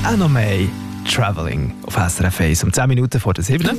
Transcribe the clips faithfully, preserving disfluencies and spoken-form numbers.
Anna May, Travelling auf S R F eins um zehn Minuten vor der sieben.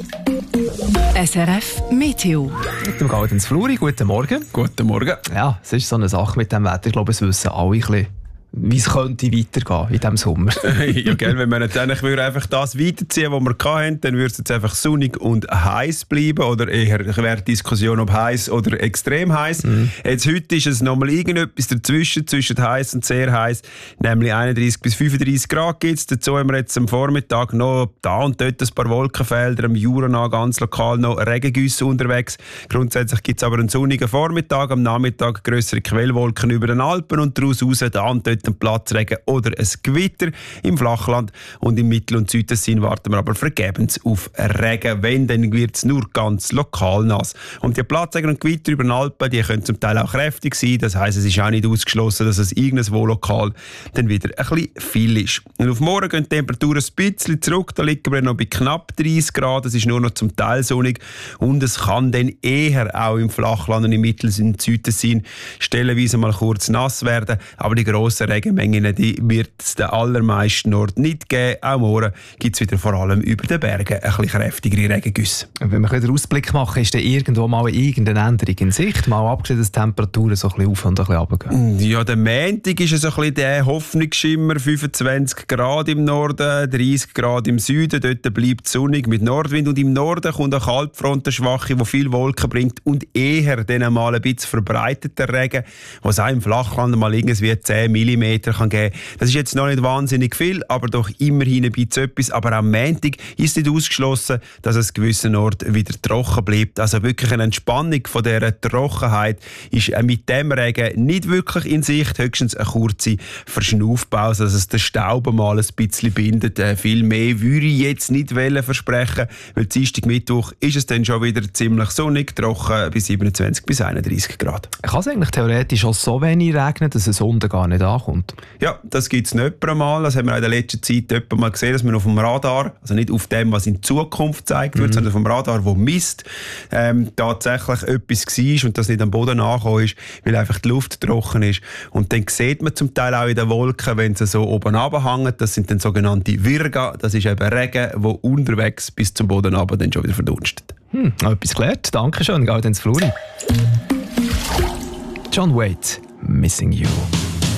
S R F Meteo. Mit dem Gaudenz Fluri, guten Morgen. Guten Morgen. Ja, es ist so eine Sache mit dem Wetter. Ich glaube, es wissen alle ein bisschen, wie es könnte weitergehen in diesem Sommer. Ja, gell, wenn wir nicht eigentlich würde einfach das weiterziehen, was wir hatten, dann würde es jetzt einfach sonnig und heiß bleiben. Oder eher wäre die Diskussion, ob heiß oder extrem heiß. Mhm. Jetzt heute ist es nochmal irgendetwas dazwischen, zwischen heiß und sehr heiß. Nämlich einunddreißig bis fünfunddreißig Grad gibt es. Dazu haben wir jetzt am Vormittag noch da und dort ein paar Wolkenfelder, am Jura ganz lokal noch Regengüsse unterwegs. Grundsätzlich gibt es aber einen sonnigen Vormittag, am Nachmittag grössere Quellwolken über den Alpen und daraus raus da und dort ein Platzregen oder ein Gewitter im Flachland, und im Mittel- und Südtessin warten wir aber vergebens auf Regen. Wenn, dann wird es nur ganz lokal nass. Und die Platzregen und Gewitter über den Alpen, die können zum Teil auch kräftig sein. Das heisst, es ist auch nicht ausgeschlossen, dass es irgendwo lokal dann wieder ein bisschen viel ist. Und auf morgen gehen die Temperaturen ein bisschen zurück. Da liegen wir noch bei knapp dreißig Grad. Es ist nur noch zum Teil sonnig und es kann dann eher auch im Flachland und im Mittel- und Südtessin stellenweise mal kurz nass werden. Aber die grossen Regenmengen, die wird es den allermeisten Orten nicht geben. Auch morgen gibt es wieder vor allem über den Bergen ein bisschen kräftigere Regengüsse. Wenn wir einen Ausblick machen, ist dann irgendwo mal irgendeine Änderung in Sicht? Mal abgesehen, dass die Temperaturen so ein bisschen auf und ein bisschen runtergehen. Ja, der Montag ist so ein bisschen der Hoffnungsschimmer. fünfundzwanzig Grad im Norden, dreißig Grad im Süden. Dort bleibt es sonnig mit Nordwind. Und im Norden kommt eine Kaltfront, eine schwache, die viel Wolken bringt und eher dann mal ein bisschen verbreiteter Regen, was auch im Flachland mal irgendwie zehn Millimeter kann geben. Das ist jetzt noch nicht wahnsinnig viel, aber doch immerhin ein bisschen etwas. Aber am Montag ist nicht ausgeschlossen, dass es an gewissen Orten wieder trocken bleibt. Also wirklich eine Entspannung von dieser Trockenheit ist mit dem Regen nicht wirklich in Sicht. Höchstens eine kurze Verschnaufpause, dass es den Staub mal ein bisschen bindet. Äh, viel mehr würde ich jetzt nicht versprechen, weil Dienstag, Mittwoch ist es dann schon wieder ziemlich sonnig, trocken bis siebenundzwanzig bis einunddreißig Grad. Kann es eigentlich theoretisch auch so wenig regnen, dass es unten gar nicht ankommt? Ja, das gibt es nicht einmal. Das haben wir in der letzten Zeit etwa mal gesehen, dass man auf dem Radar, also nicht auf dem, was in Zukunft gezeigt wird, mhm. sondern auf dem Radar, wo misst, ähm, tatsächlich etwas war und das nicht am Boden angekommen ist, weil einfach die Luft trocken ist. Und dann sieht man zum Teil auch in den Wolken, wenn sie so oben runterhängen, das sind dann sogenannte Virga, das ist eben Regen, der unterwegs bis zum Boden runter dann schon wieder verdunstet. Hm, etwas gelernt. Dankeschön, Gaudenz Fluri. John Waite, Missing You.